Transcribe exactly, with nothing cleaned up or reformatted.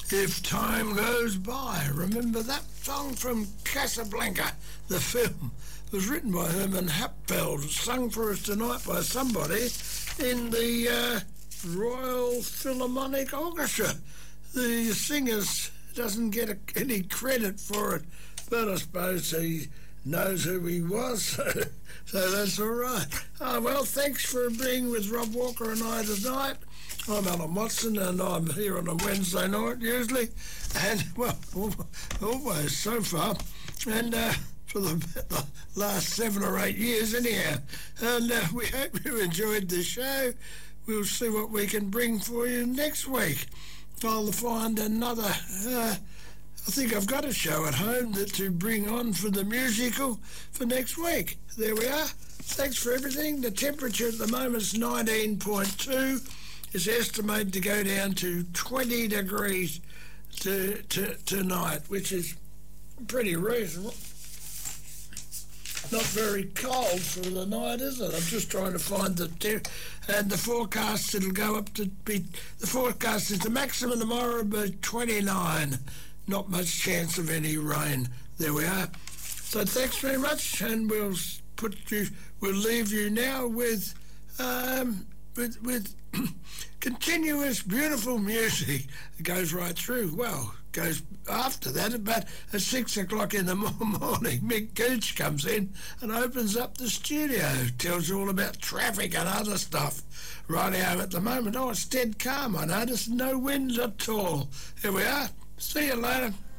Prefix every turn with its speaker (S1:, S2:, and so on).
S1: If Time Goes By. Remember that song from Casablanca, the film? It was written by Herman Hapfeld, sung for us tonight by somebody in the uh, Royal Philharmonic Orchestra. The singer doesn't get a, any credit for it, but I suppose he knows who he was, so, so that's all right. Oh, well, thanks for being with Rob Walker and I tonight. I'm Alan Watson, and I'm here on a Wednesday night usually, and well, always so far, and uh, for the, the last seven or eight years anyhow. And uh, we hope you enjoyed the show. We'll see what we can bring for you next week. I'll find another. Uh, I think I've got a show at home that to bring on for the musical for next week. There we are. Thanks for everything. The temperature at the moment is nineteen point two. It's estimated to go down to twenty degrees to, to, tonight, which is pretty reasonable. Not very cold for the night, is it? I'm just trying to find the... Te- and the forecast, it'll go up to be... The forecast is the maximum tomorrow will be twenty-nine. Not much chance of any rain. There we are. So thanks very much, and we'll put you... We'll leave you now with... Um, with... with continuous beautiful music. It goes right through. Well, goes after that, about at six o'clock in the morning, Mick Gooch comes in and opens up the studio, tells you all about traffic and other stuff. Right out at the moment, oh, it's dead calm, I noticed, no wind at all. Here we are. See you later.